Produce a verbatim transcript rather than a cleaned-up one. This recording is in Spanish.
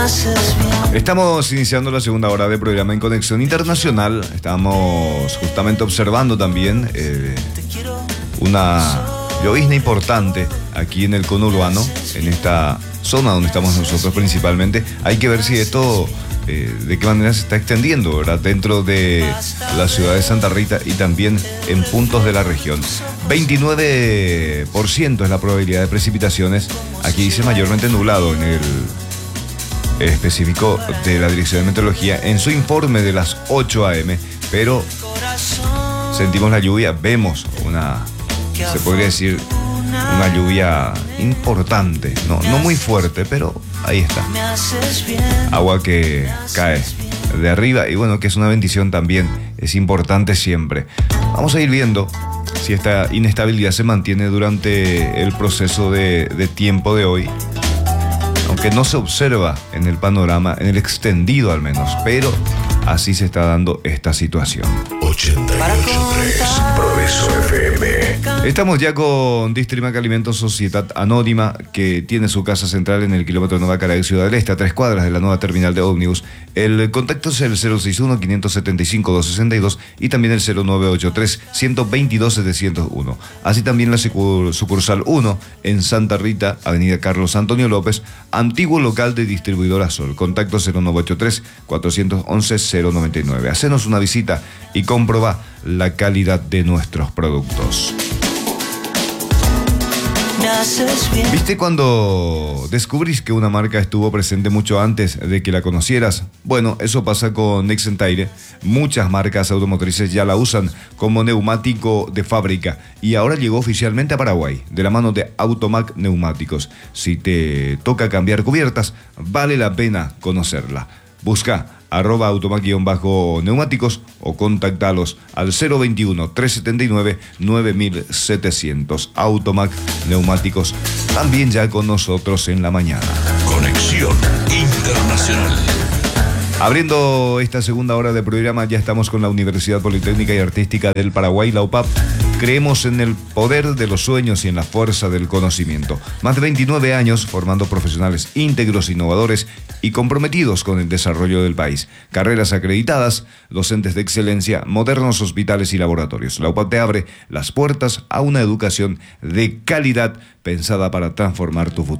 Estamos iniciando la segunda hora de programa en Conexión Internacional. Estamos justamente observando también eh, una llovizna importante aquí en el conurbano, en esta zona donde estamos nosotros principalmente. Hay que ver si esto, eh, de qué manera se está extendiendo, ¿verdad?, dentro de la ciudad de Santa Rita y también en puntos de la región. veintinueve por ciento es la probabilidad de precipitaciones. Aquí dice mayormente nublado en el específico de la Dirección de Meteorología en su informe de las ocho a eme, pero sentimos la lluvia, vemos una, se podría decir, una lluvia importante, no, no muy fuerte, pero ahí está. Agua que cae de arriba y bueno, que es una bendición también, es importante siempre. Vamos a ir viendo si esta inestabilidad se mantiene durante el proceso de, de tiempo de hoy, aunque no se observa en el panorama, en el extendido al menos, pero así se está dando esta situación. ochenta y ocho punto tres Progreso F M. Estamos ya con Distrimac Alimentos Sociedad Anónima, que tiene su casa central en el kilómetro Nueva Caray, Ciudad del Este, a tres cuadras de la nueva terminal de ómnibus. El contacto es el cero seis uno, cinco siete cinco, dos seis dos y también el cero nueve ocho tres, uno dos dos, siete cero uno. Así también la sucursal uno en Santa Rita, avenida Carlos Antonio López, antiguo local de distribuidora Sol. Contacto cero nueve ocho tres, cuatro uno uno, cero nueve nueve. Hacenos una visita y comproba la calidad de nuestros productos. ¿Viste cuando descubrís que una marca estuvo presente mucho antes de que la conocieras? Bueno, eso pasa con Nexentaire. Muchas marcas automotrices ya la usan como neumático de fábrica y ahora llegó oficialmente a Paraguay, de la mano de Automac Neumáticos. Si te toca cambiar cubiertas, vale la pena conocerla. Busca arroba automac-neumáticos o contactalos al cero veintiuno, trescientos setenta y nueve, nueve mil setecientos. Automac Neumáticos, también ya con nosotros en la mañana. Conexión Internacional. Abriendo esta segunda hora de programa, ya estamos con la Universidad Politécnica y Artística del Paraguay, la U P A P. Creemos en el poder de los sueños y en la fuerza del conocimiento. Más de veintinueve años formando profesionales íntegros, innovadores y comprometidos con el desarrollo del país. Carreras acreditadas, docentes de excelencia, modernos hospitales y laboratorios. La U P A P te abre las puertas a una educación de calidad pensada para transformar tu futuro.